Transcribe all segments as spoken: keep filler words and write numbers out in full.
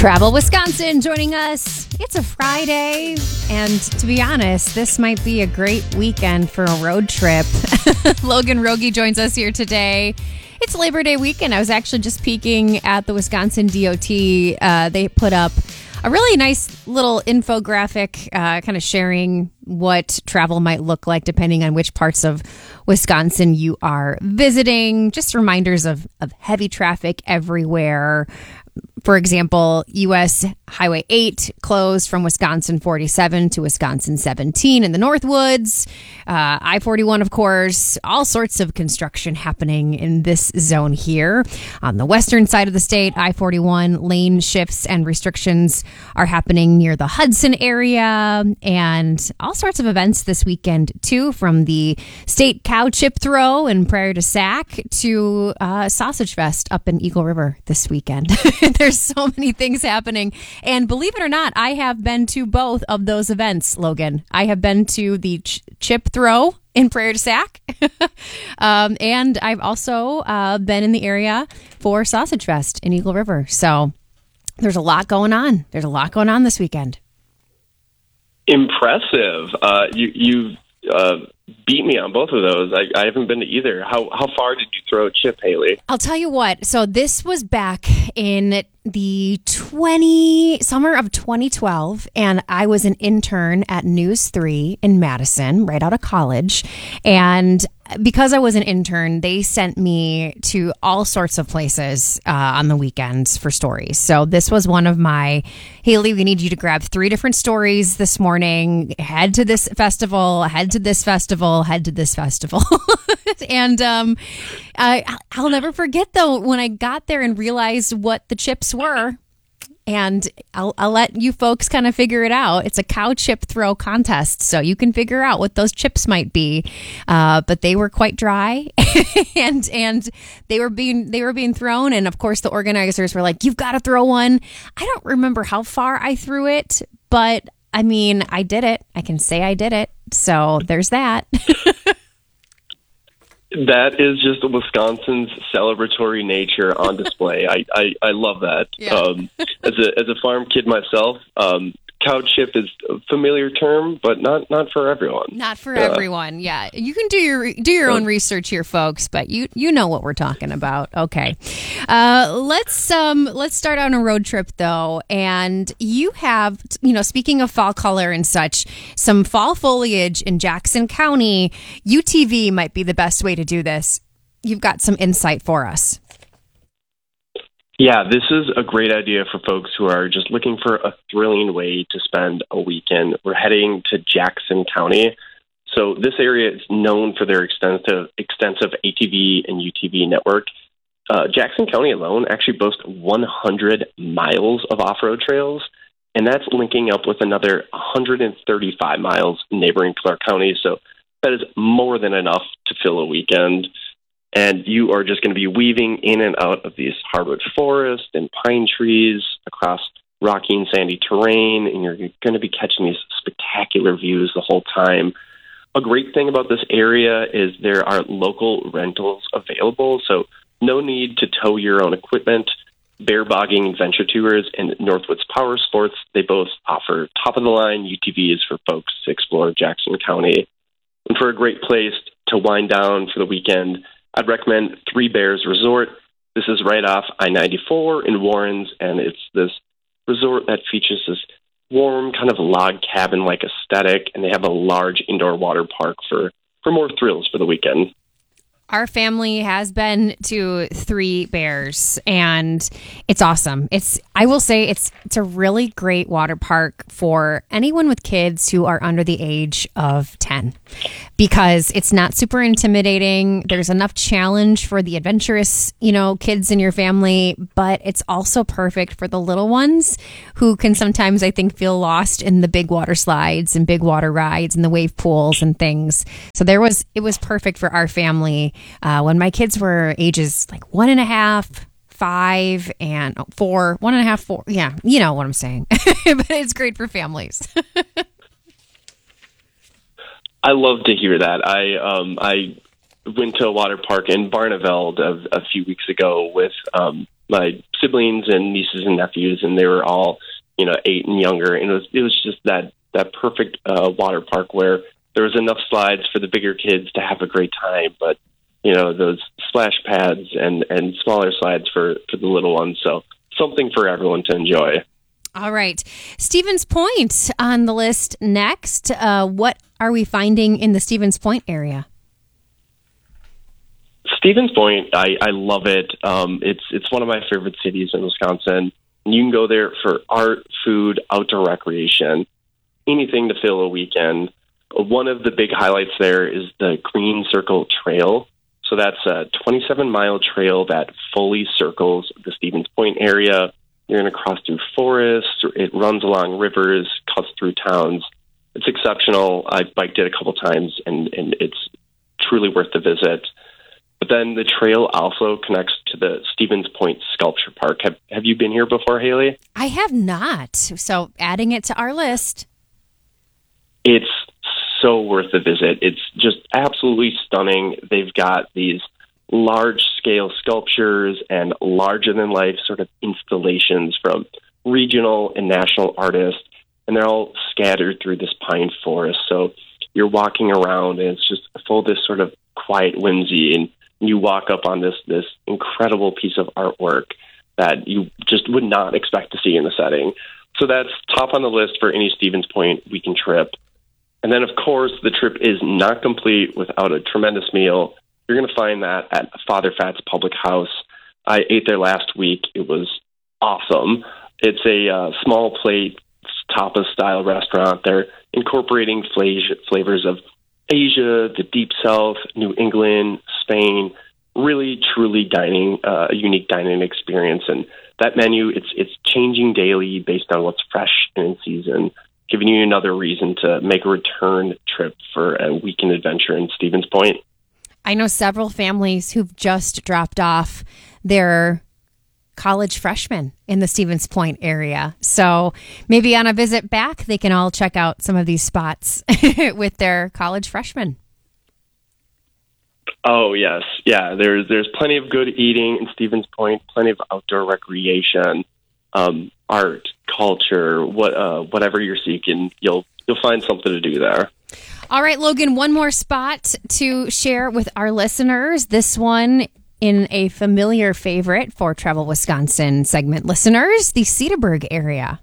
Travel Wisconsin joining us. It's a Friday, and to be honest, this might be a great weekend for a road trip. Logan Rogie joins us here today. It's Labor Day weekend. I was actually just peeking at the Wisconsin D O T. Uh, they put up a really nice little infographic uh, kind of sharing what travel might look like depending on which parts of Wisconsin you are visiting. Just reminders of, of heavy traffic everywhere. For example, U S Highway eight closed from Wisconsin forty-seven to Wisconsin seventeen in the Northwoods. Uh, I forty-one, of course, all sorts of construction happening in this zone here. On the western side of the state, I forty-one lane shifts and restrictions are happening near the Hudson area, and all sorts of events this weekend, too, from the state cow chip throw in Prairie du Sac to uh, Sausage Fest up in Eagle River this weekend. There's so many things happening. And believe it or not, I have been to both of those events, Logan. I have been to the ch- chip throw in Prairie du Sac. um, and I've also uh, been in the area for Sausage Fest in Eagle River. So there's a lot going on. There's a lot going on this weekend. Impressive. Uh, you, you've uh, beat me on both of those. I, I haven't been to either. How how far did you throw a chip, Haley? I'll tell you what. So this was back in the twenty summer of twenty twelve, and I was an intern at News three in Madison, right out of college. And because I was an intern, they sent me to all sorts of places uh, on the weekends for stories. So this was one of my, Haley, we need you to grab three different stories this morning. Head to this festival, head to this festival, head to this festival. and um, I, I'll never forget, though, when I got there and realized what the chips were. And I'll, I'll let you folks kind of figure it out. It's a cow chip throw contest, so you can figure out what those chips might be. Uh, but they were quite dry, and and they were being they were being thrown. And of course, the organizers were like, "You've got to throw one." I don't remember how far I threw it, but I mean, I did it. I can say I did it. So there's that. That is just Wisconsin's celebratory nature on display. I, I, I love that. Yeah. Um, as a as a farm kid myself, um, cow chip is a familiar term, but not, not for everyone. Not for uh, everyone. Yeah, you can do your do your own research here, folks. But you you know what we're talking about. Okay, uh, let's um let's start on a road trip though. And you have, you know, speaking of fall color and such, some fall foliage in Jackson County. U T V might be the best way to do this. You've got some insight for us. Yeah, this is a great idea for folks who are just looking for a thrilling way to spend a weekend. We're heading to Jackson County. So this area is known for their extensive extensive A T V and U T V network. Uh, Jackson County alone actually boasts one hundred miles of off-road trails, and that's linking up with another one hundred thirty-five miles in neighboring Clark County. So that is more than enough to fill a weekend. And you are just going to be weaving in and out of these hardwood forests and pine trees across rocky and sandy terrain, and you're going to be catching these spectacular views the whole time. A great thing about this area is there are local rentals available, so no need to tow your own equipment. Bear Bogging Adventure Tours and Northwoods Power Sports, they both offer top-of-the-line U T Vs for folks to explore Jackson County. And for a great place to wind down for the weekend, I'd recommend Three Bears Resort. This is right off I ninety-four in Warrens, and it's this resort that features this warm, kind of log cabin-like aesthetic, and they have a large indoor water park for, for more thrills for the weekend. Our family has been to Three Bears, and it's awesome. It's I will say it's it's a really great water park for anyone with kids who are under the age of ten, because it's not super intimidating. There's enough challenge for the adventurous, you know, kids in your family, but it's also perfect for the little ones who can sometimes, I think, feel lost in the big water slides and big water rides and the wave pools and things. So there was it was perfect for our family. Uh, when my kids were ages like one and a half, five, and oh, four, one and a half, four. Yeah, you know what I'm saying. But it's great for families. I love to hear that. I um, I went to a water park in Barneveld a, a few weeks ago with um, my siblings and nieces and nephews, and they were all, you know, eight and younger. And it was it was just that that perfect uh, water park where there was enough slides for the bigger kids to have a great time, but you know, those splash pads and, and smaller slides for, for the little ones. So something for everyone to enjoy. All right. Stevens Point on the list next. Uh, what are we finding in the Stevens Point area? Stevens Point, I, I love it. Um, it's it's one of my favorite cities in Wisconsin. You can go there for art, food, outdoor recreation, anything to fill a weekend. One of the big highlights there is the Green Circle Trail. So that's a twenty-seven mile trail that fully circles the Stevens Point area. You're going to cross through forests. It runs along rivers, cuts through towns. It's exceptional. I biked it a couple times, and, and it's truly worth the visit. But then the trail also connects to the Stevens Point Sculpture Park. Have, have you been here before, Haley? I have not. So adding it to our list. It's so worth the visit. It's just absolutely stunning. They've got these large-scale sculptures and larger-than-life sort of installations from regional and national artists, and they're all scattered through this pine forest. So you're walking around, and it's just full of this sort of quiet whimsy, and you walk up on this this incredible piece of artwork that you just would not expect to see in the setting. So that's top on the list for any Stevens Point weekend trip. And then, of course, the trip is not complete without a tremendous meal. You're going to find that at Father Fat's Public House. I ate there last week. It was awesome. It's a uh, small plate, tapas-style restaurant. They're incorporating fla- flavors of Asia, the Deep South, New England, Spain. Really, truly dining, uh, a unique dining experience. And that menu, it's it's changing daily based on what's fresh and in season, giving you another reason to make a return trip for a weekend adventure in Stevens Point. I know several families who've just dropped off their college freshmen in the Stevens Point area. So maybe on a visit back, they can all check out some of these spots with their college freshmen. Oh, yes. Yeah, there's there's plenty of good eating in Stevens Point, plenty of outdoor recreation, um, art, culture, what uh, whatever you're seeking, you'll you'll find something to do there. All right, Logan, one more spot to share with our listeners. This one in a familiar favorite for Travel Wisconsin segment listeners, the Cedarburg area.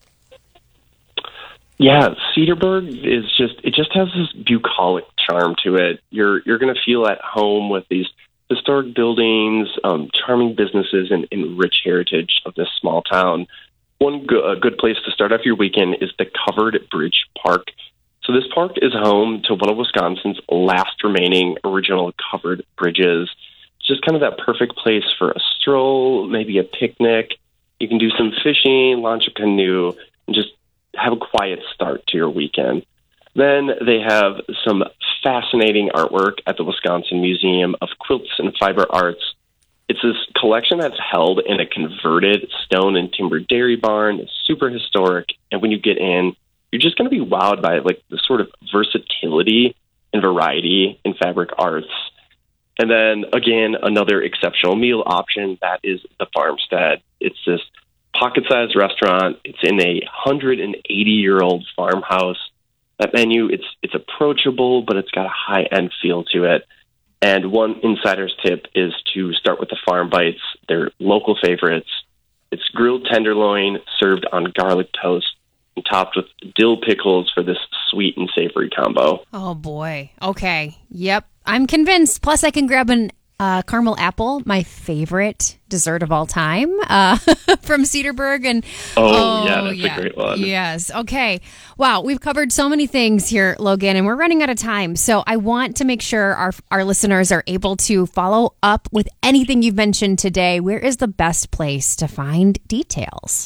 Yeah, Cedarburg is just, it just has this bucolic charm to it. You're you're going to feel at home with these historic buildings, um, charming businesses, and, and rich heritage of this small town. One go- a good place to start off your weekend is the Covered Bridge Park. So this park is home to one of Wisconsin's last remaining original covered bridges. It's just kind of that perfect place for a stroll, maybe a picnic. You can do some fishing, launch a canoe, and just have a quiet start to your weekend. Then they have some fascinating artwork at the Wisconsin Museum of Quilts and Fiber Arts. It's this collection that's held in a converted stone and timber dairy barn. It's super historic, and when you get in, you're just going to be wowed by like the sort of versatility and variety in fabric arts. And then, again, another exceptional meal option, that is the Farmstead. It's this pocket-sized restaurant. It's in a one hundred eighty-year-old farmhouse. That menu, it's it's approachable, but it's got a high-end feel to it. And one insider's tip is to start with the Farm Bites. They're local favorites. It's grilled tenderloin served on garlic toast and topped with dill pickles for this sweet and savory combo. Oh, boy. Okay. Yep. I'm convinced. Plus, I can grab an uh, caramel apple, my favorite dessert of all time, uh, from Cedarburg. And Oh, oh yeah, that's yeah. a great one. Yes. Okay. Wow. We've covered so many things here, Logan, and we're running out of time. So I want to make sure our, our listeners are able to follow up with anything you've mentioned today. Where is the best place to find details?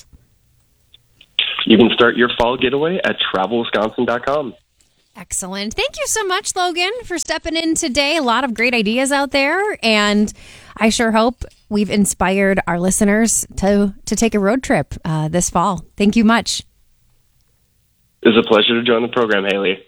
You can start your fall getaway at travel wisconsin dot com. Excellent. Thank you so much, Logan, for stepping in today. A lot of great ideas out there, and I sure hope we've inspired our listeners to, to take a road trip uh, this fall. Thank you much. It was a pleasure to join the program, Haley.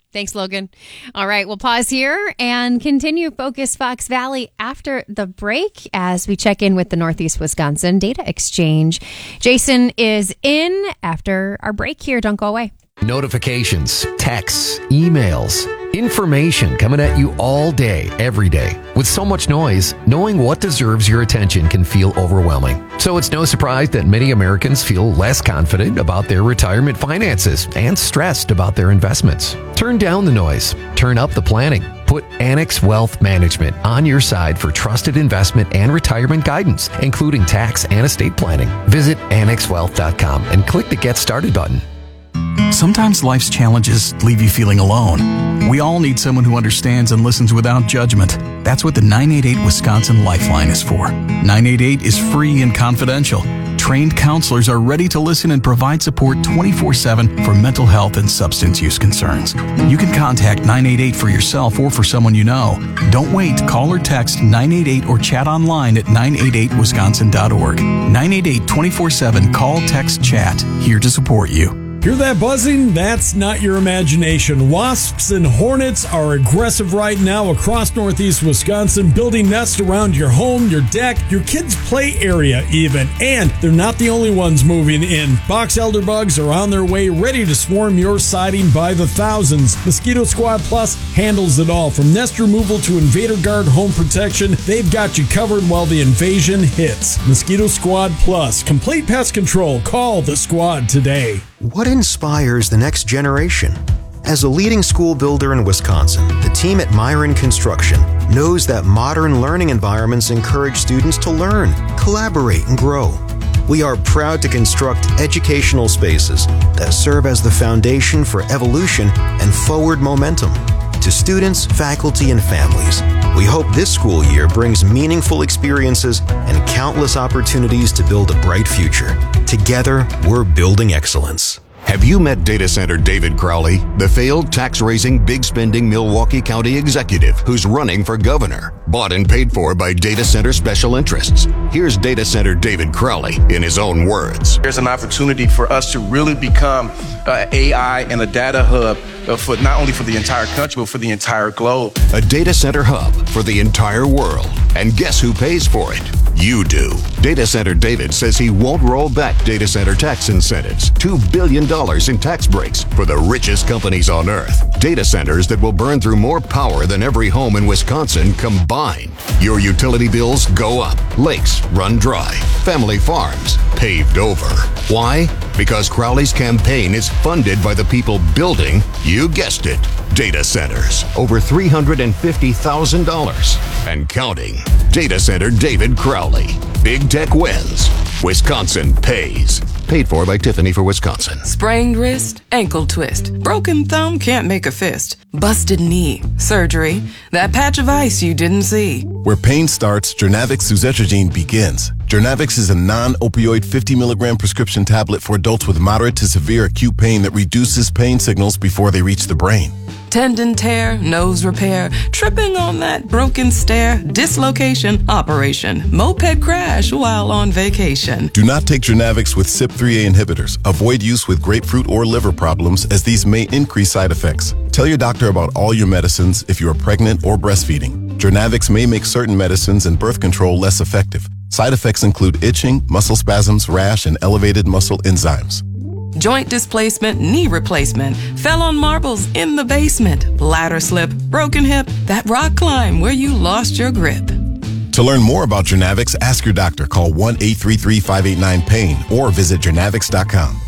Thanks, Logan. All right, we'll pause here and continue Focus Fox Valley after the break as we check in with the Northeast Wisconsin Data Exchange. Jason is in after our break here. Don't go away. Notifications, texts, emails, information coming at you all day, every day. With so much noise, knowing what deserves your attention can feel overwhelming. So it's no surprise that many Americans feel less confident about their retirement finances and stressed about their investments. Turn down the noise. Turn up the planning. Put Annex Wealth Management on your side for trusted investment and retirement guidance, including tax and estate planning. Visit annex wealth dot com and click the Get Started button. Sometimes life's challenges leave you feeling alone. We all need someone who understands and listens without judgment. That's what the nine eight eight Wisconsin Lifeline is for. nine eight eight is free and confidential. Trained counselors are ready to listen and provide support twenty-four seven for mental health and substance use concerns. You can contact nine eight eight for yourself or for someone you know. Don't wait. Call or text nine eight eight or chat online at nine eight eight wisconsin dot org. nine eight eight twenty-four seven Call, text, chat. Here to support you. Hear that buzzing? That's not your imagination. Wasps and hornets are aggressive right now across Northeast Wisconsin, building nests around your home, your deck, your kids' play area even. And they're not the only ones moving in. Box elder bugs are on their way, ready to swarm your siding by the thousands. Mosquito Squad Plus handles it all. From nest removal to Invader Guard home protection, they've got you covered while the invasion hits. Mosquito Squad Plus. Complete pest control. Call the squad today. What inspires the next generation? As a leading school builder in Wisconsin, the team at Myron Construction knows that modern learning environments encourage students to learn, collaborate, and grow. We are proud to construct educational spaces that serve as the foundation for evolution and forward momentum. To students, faculty, and families, we hope this school year brings meaningful experiences and countless opportunities to build a bright future. Together, we're building excellence. Have you met data center David Crowley, the failed tax-raising, big-spending Milwaukee County executive who's running for governor? Bought and paid for by data center special interests. Here's data center David Crowley in his own words. There's an opportunity for us to really become uh, A I and a data hub uh, for not only for the entire country, but for the entire globe. A data center hub for the entire world. And guess who pays for it? You do. Data Center David says he won't roll back data center tax incentives. two billion dollars in tax breaks for the richest companies on earth. Data centers that will burn through more power than every home in Wisconsin combined. Your utility bills go up. Lakes run dry. Family farms paved over. Why? Because Crowley's campaign is funded by the people building, you guessed it, data centers. Over three hundred fifty thousand dollars and counting. Data Center David Crowley. Big tech wins. Wisconsin pays. Paid for by Tiffany for Wisconsin. Sprained wrist, ankle twist. Broken thumb, can't make a fist. Busted knee, surgery. That patch of ice you didn't see. Where pain starts, Jernavix suzetrigine begins. Jernavix is a non-opioid fifty milligram prescription tablet for adults with moderate to severe acute pain that reduces pain signals before they reach the brain. Tendon tear, nose repair, tripping on that broken stair, dislocation, operation, moped crash while on vacation. Do not take Jernavix with C Y P three A inhibitors. Avoid use with grapefruit or liver problems as these may increase side effects. Tell your doctor about all your medicines if you are pregnant or breastfeeding. Jernavix may make certain medicines and birth control less effective. Side effects include itching, muscle spasms, rash, and elevated muscle enzymes. Joint displacement, knee replacement, fell on marbles in the basement, ladder slip, broken hip, that rock climb where you lost your grip. To learn more about Jernavix, ask your doctor. Call one eight three three, five eight nine, pain or visit jernavix dot com.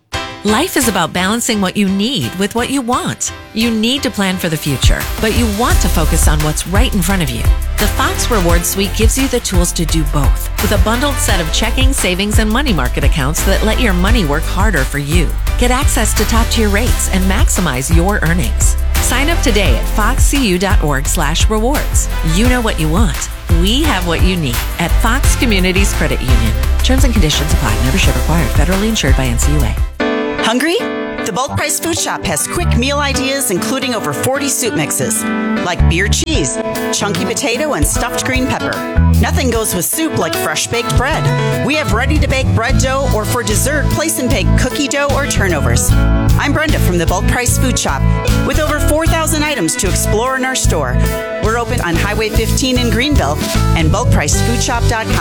Life is about balancing what you need with what you want. You need to plan for the future, but you want to focus on what's right in front of you. The Fox Rewards Suite gives you the tools to do both, with a bundled set of checking, savings, and money market accounts that let your money work harder for you. Get access to top-tier rates and maximize your earnings. Sign up today at foxcu.org slash rewards. You know what you want. We have what you need at Fox Communities Credit Union. Terms and conditions apply. Membership required. Federally insured by N C U A. Hungry? The Bulk Price Food Shop has quick meal ideas, including over forty soup mixes, like beer cheese, chunky potato, and stuffed green pepper. Nothing goes with soup like fresh baked bread. We have ready-to-bake bread dough, or for dessert, place and bake cookie dough or turnovers. I'm Brenda from the Bulk Price Food Shop, with over four thousand items to explore in our store. We're open on Highway fifteen in Greenville and bulk price food shop dot com.